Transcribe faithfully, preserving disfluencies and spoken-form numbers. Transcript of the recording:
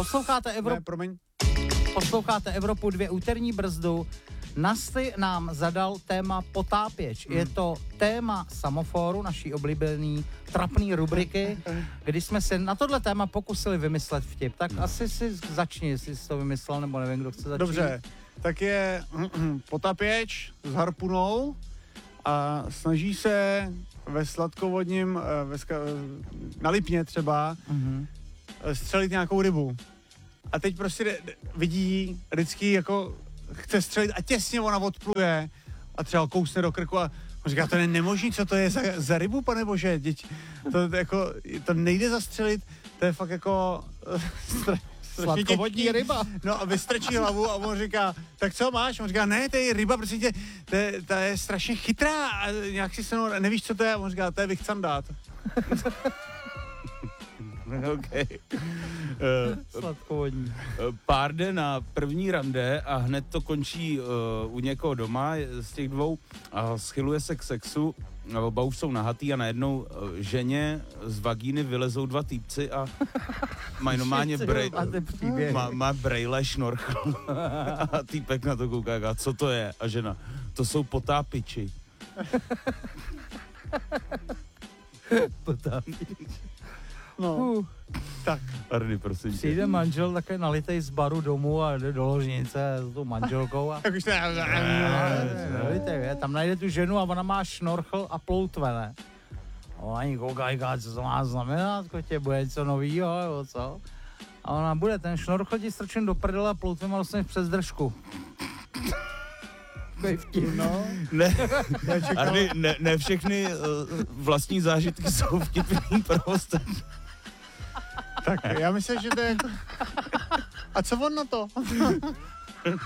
Posloucháte Evropu, Ne, promiň. posloucháte Evropu dvě úterní brzdu. Nasty nám zadal téma potápěč. Hmm. Je to téma Samoforu, naší oblíbený trapný rubriky, kdy jsme se na tohle téma pokusili vymyslet vtip. Tak asi si začni, jestli jsi to vymyslel, nebo nevím, kdo chce začít. Dobře, tak je potapěč s harpunou a snaží se ve sladkovodním, eh, ve ska, na Lipně třeba, Mhm. střelit nějakou rybu. A teď prostě de, de, vidí vždycky jako chce střelit a těsně ona odpluje a třeba kousne do krku a on říká, to je nemožný, co to je za, za rybu, pane bože, děť, to, jako, to nejde zastřelit, to je fakt jako stra, Sladkovodní ryba. No a vystrčí hlavu a on říká, tak co máš? On říká, ne, to je ryba, prostě tě, to je, to je strašně chytrá a nějak si se mnou, nevíš, co to je? A on říká, to je vychcandát. Okay. Uh, Sladkovodní. pár jde na první rande a hned to končí uh, u někoho doma z těch dvou a schyluje se k sexu. Oba už jsou nahatý a najednou uh, ženě z vagíny vylezou dva týpci a mají normálně brej, má, má brejle šnorchl a týpek na to kouká a co to je? A žena, to jsou potápiči. Potápěč. No, Uh. tak. Arny, prosím tě. Přijde manžel také nalitej z baru domů a jde do ložnice s tou manželkou a... Jak už to je... Víte, tam najde tu ženu a ona má šnorchl a ploutve, ne? A oni koukají, co to má znamenat, kotě, bude něco novýho, nebo co? A ona bude, ten šnorchl ti strčen do prdele a ploutve má vlastně přes držku. No. Ne, Arny, ne, ne všechny uh, vlastní zážitky jsou vtipný pro ostatní. Tak já myslím, že to je jako... A co on na to?